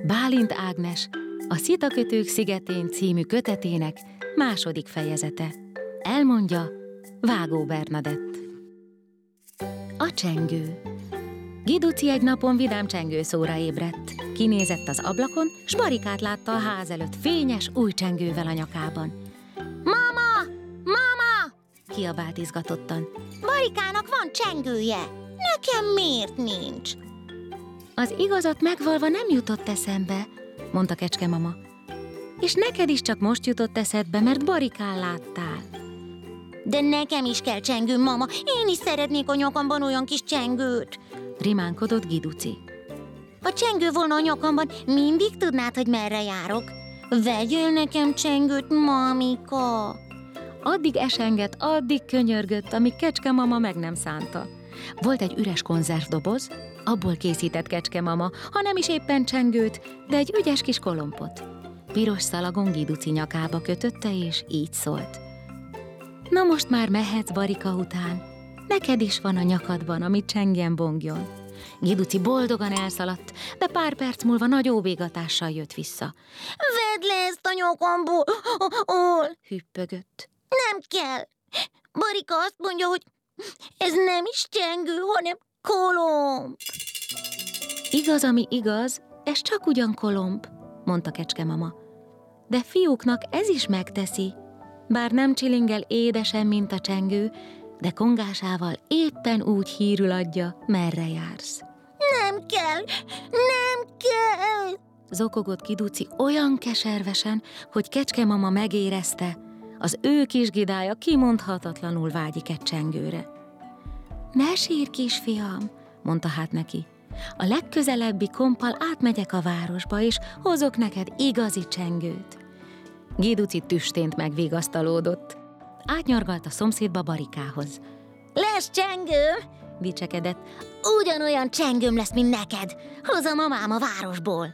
Bálint Ágnes, a Szitakötők szigetén című kötetének második fejezete. Elmondja Vágó Bernadett. A csengő. Giduci egy napon vidám csengőszóra ébredt. Kinézett az ablakon, s Barikát látta a ház előtt fényes új csengővel a nyakában. Mama! Mama! Kiabált izgatottan. Barikának van csengője. Nekem miért nincs? Az igazat megvalva nem jutott eszembe, mondta kecskemama. És neked is csak most jutott eszedbe, mert Barikán láttál. De nekem is kell csengő, mama. Én is szeretnék a nyakamban olyan kis csengőt. Rimánkodott Giduci. Ha csengő volna a nyakamban, mindig tudnád, hogy merre járok. Vegyél nekem csengőt, mamika. Addig esengett, addig könyörgött, amíg kecskemama meg nem szánta. Volt egy üres konzervdoboz, abból készített kecskemama, ha nem is éppen csengőt, de egy ügyes kis kolompot. Piros szalagon Giduci nyakába kötötte, és így szólt. Na most már mehetsz Barika után. Neked is van a nyakadban, amit csengjen bongjon. Giduci boldogan elszaladt, de pár perc múlva nagy óvégatással jött vissza. Vedd le ezt a nyakamból, hüppögött. Nem kell. Barika azt mondja, hogy ez nem is csengő, hanem kolomb. Igaz, ami igaz, ez csak ugyan kolomb, mondta kecskemama. De fiúknak ez is megteszi. Bár nem csilingel édesen, mint a csengő, de kongásával éppen úgy hírül adja, merre jársz. Nem kell, nem kell! Zokogott Giduci olyan keservesen, hogy kecskemama megérezte, az ő kis gidája kimondhatatlanul vágyik egy csengőre. Ne sírj, kisfiam, mondta hát neki. A legközelebbi komppal átmegyek a városba, és hozok neked igazi csengőt. Giduci tüstént megvigasztalódott. Átnyargalt a szomszédba Barikához. Lesz csengő, dicsekedett. Ugyanolyan csengőm lesz, mint neked. Hozom a máma városból.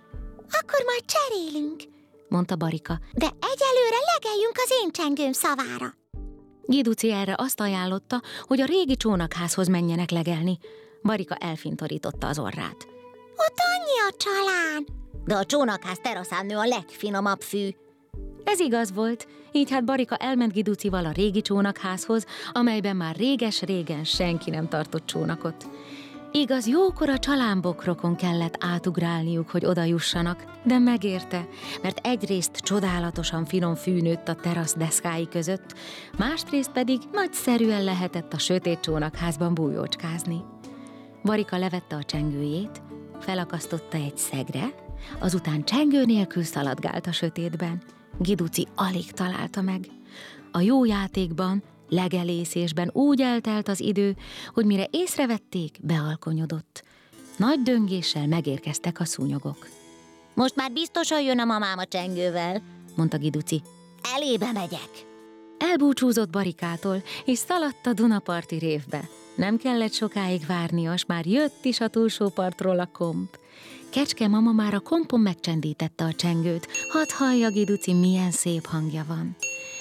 Akkor majd cserélünk, mondta Barika. De egyelőre legeljünk az én csengőm szavára. Giduci erre azt ajánlotta, hogy a régi csónakházhoz menjenek legelni. Barika elfintorította az orrát. Ott annyi a csalán. De a csónakház teraszán nő a legfinomabb fű. Ez igaz volt, így hát Barika elment Giducival a régi csónakházhoz, amelyben már réges-régen senki nem tartott csónakot. Igaz, jókora csalánbokrokon kellett átugrálniuk, hogy oda jussanak, de megérte, mert egyrészt csodálatosan finom fű nőtt a terasz deszkái között, másrészt pedig nagyszerűen lehetett a sötét csónakházban bújócskázni. Barika levette a csengőjét, felakasztotta egy szegre, azután csengő nélkül szaladgált a sötétben. Giduci alig találta meg. A jó játékban, legelészésben úgy eltelt az idő, hogy mire észrevették, bealkonyodott. Nagy döngéssel megérkeztek a szúnyogok. Most már biztosan jön a mamám a csengővel, mondta Giduci. Elébe megyek. Elbúcsúzott Barikától, és szaladt a Dunaparti révbe. Nem kellett sokáig várnia, s már jött is a túlsó partról a komp. Kecskemama már a kompon megcsendítette a csengőt, hadd hallja Giduci, milyen szép hangja van.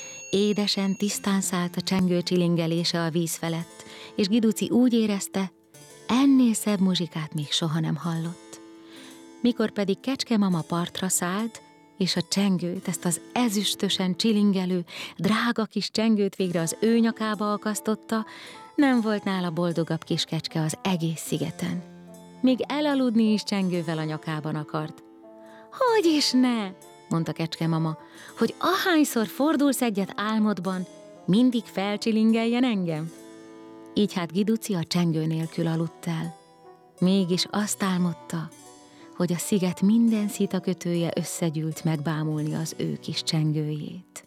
Édesen, tisztán szállt a csengő csilingelése a víz felett, és Giduci úgy érezte, ennél szebb muzsikát még soha nem hallott. Mikor pedig kecskemama partra szállt, és a csengőt, ezt az ezüstösen csilingelő, drága kis csengőt végre az ő nyakába akasztotta, nem volt nála boldogabb kis kecske az egész szigeten. Még elaludni is csengővel a nyakában akart. Hogy is ne, mondta kecskemama, hogy ahányszor fordulsz egyet álmodban, mindig felcsilingeljen engem. Így hát Giduci a csengő nélkül aludt el. Mégis azt álmodta, hogy a sziget minden szitakötője összegyűlt megbámulni az ő kis csengőjét.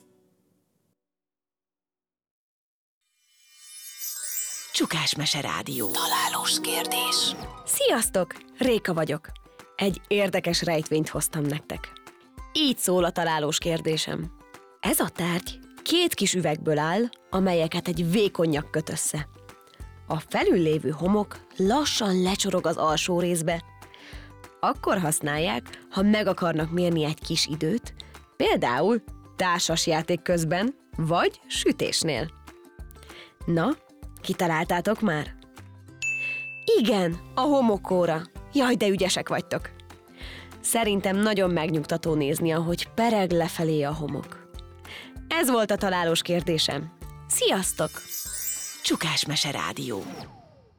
Csukásmese Rádió. Találós kérdés. Sziasztok! Réka vagyok. Egy érdekes rejtvényt hoztam nektek. Így szól a találós kérdésem. Ez a tárgy 2 kis üvegből áll, amelyeket egy vékony nyak köt össze. A felül lévő homok lassan lecsorog az alsó részbe. Akkor használják, ha meg akarnak mérni egy kis időt, például társasjáték közben, vagy sütésnél. Na, kitaláltátok már? Igen, a homokóra. Jaj, de ügyesek vagytok. Szerintem nagyon megnyugtató nézni, ahogy pereg lefelé a homok. Ez volt a találós kérdésem. Sziasztok! Csukás Mese Rádió.